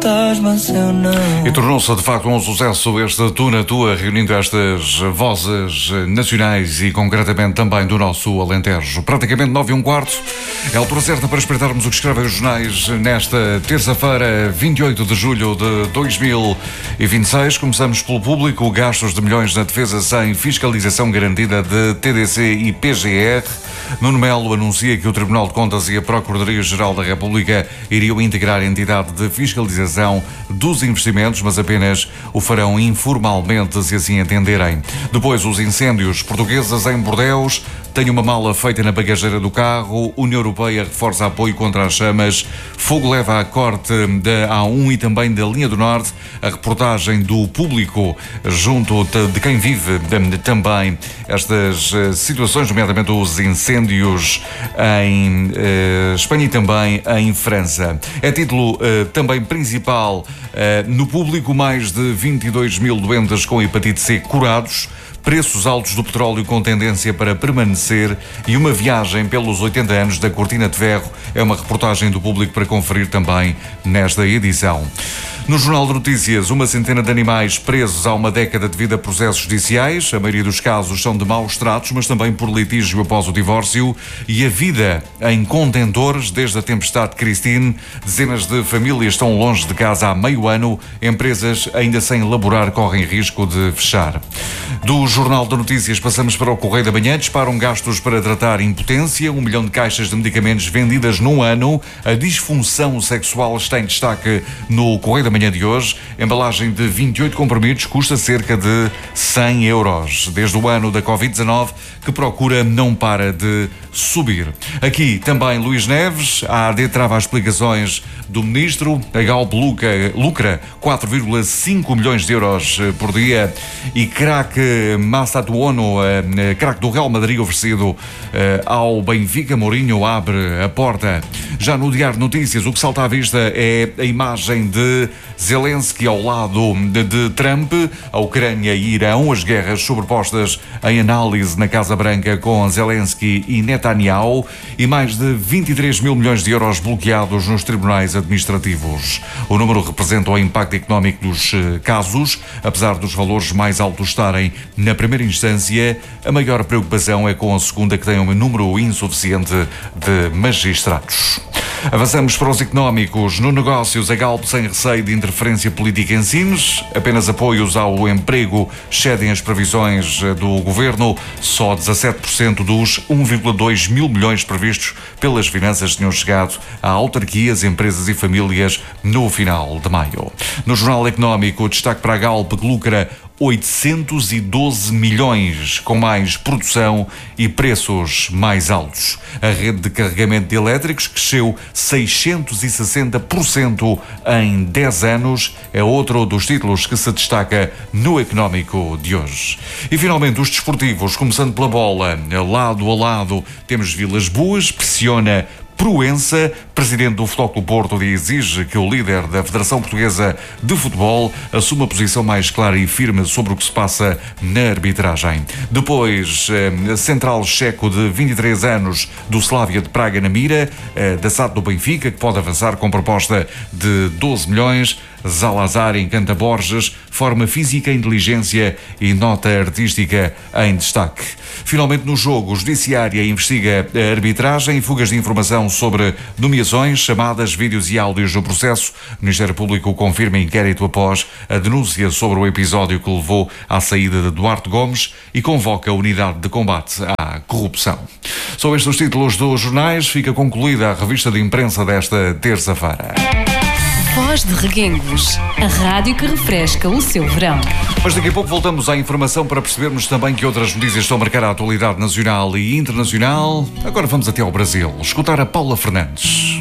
estás, mas eu não. E tornou-se de facto um sucesso este Tu na Tua, reunindo estas vozes nacionais e concretamente também do nosso Alentejo. Praticamente 9h15, é a altura certa para espreitarmos o que escrevem os jornais nesta terça-feira, 28 de julho de 2026. Começamos pelo público: gastos de milhões na defesa sem fiscalização garantida de TDC e PGR. Nuno Melo anuncia que o Tribunal de Contas e a Procuradoria-Geral da República iriam integrar a entidade de fiscalização dos investimentos, mas apenas o farão informalmente, se assim entenderem. Depois, os incêndios. Portuguesas em Bordeus têm uma mala feita na bagageira do carro. União Europeia reforça apoio contra as chamas. Fogo leva à corte da A1 e também da linha do Norte. A reportagem do público junto de quem vive também estas situações, nomeadamente os incêndios em Espanha e também em França. É título também principal no público: mais de 22 mil doentes com hepatite C curados. Preços altos do petróleo com tendência para permanecer e uma viagem pelos 80 anos da Cortina de Ferro. É uma reportagem do público para conferir também nesta edição. No Jornal de Notícias, 100 de animais presos há uma década devido a processos judiciais. A maioria dos casos são de maus tratos, mas também por litígio após o divórcio. E a vida em contentores desde a tempestade Christine. Dezenas de famílias estão longe de casa há meio ano. Empresas ainda sem elaborar correm risco de fechar. Do Jornal de Notícias passamos para o Correio da Manhã. Disparam gastos para tratar impotência. 1 milhão de caixas de medicamentos vendidas num ano. A disfunção sexual está em destaque no Correio da Manhã de hoje. Embalagem de 28 comprimidos custa cerca de 100 euros. Desde o ano da Covid-19, que procura não para de subir. Aqui também Luís Neves. A AD trava as explicações do Ministro. A Galp lucra 4,5 milhões de euros por dia. E craque Massatuono, craque do Real Madrid, oferecido ao Benfica. Mourinho abre a porta. Já no Diário de Notícias, o que salta à vista é a imagem de Zelensky ao lado de Trump. A Ucrânia e Irão, as guerras sobrepostas em análise na Casa Branca com Zelensky e Netanyahu. E mais de 23 mil milhões de euros bloqueados nos tribunais administrativos. O número representa o impacto económico dos casos. Apesar dos valores mais altos estarem na primeira instância, a maior preocupação é com a segunda, que tem um número insuficiente de magistrados. Avançamos para os económicos. No negócios, a Galp sem receio de interferência política em Sines. Apenas apoios ao emprego excedem as previsões do governo. Só 17% dos 1,2 mil milhões previstos pelas finanças tinham chegado a autarquias, empresas e famílias no final de maio. No Jornal Económico, destaque para a Galp, que lucra 812 milhões, com mais produção e preços mais altos. A rede de carregamento de elétricos cresceu 660% em 10 anos. É outro dos títulos que se destaca no Económico de hoje. E finalmente os desportivos, começando pela bola. Lado a lado temos Vilas Boas, pressiona Proença. Presidente do Futebol Clube Porto exige que o líder da Federação Portuguesa de Futebol assuma a posição mais clara e firme sobre o que se passa na arbitragem. Depois, central checo de 23 anos do Slavia de Praga na mira, da SAD do Benfica, que pode avançar com proposta de 12 milhões. Zalazar encanta Borges, forma física, inteligência e nota artística em destaque. Finalmente, no jogo, Judiciária investiga a arbitragem e fugas de informação sobre nomeações, chamadas, vídeos e áudios no processo. O Ministério Público confirma inquérito após a denúncia sobre o episódio que levou à saída de Duarte Gomes e convoca a unidade de combate à corrupção. São estes os títulos dos jornais. Fica concluída a revista de imprensa desta terça-feira. Voz de Reguengos, a rádio que refresca o seu verão. Mas daqui a pouco voltamos à informação para percebermos também que outras notícias estão a marcar a atualidade nacional e internacional. Agora vamos até ao Brasil, escutar a Paula Fernandes.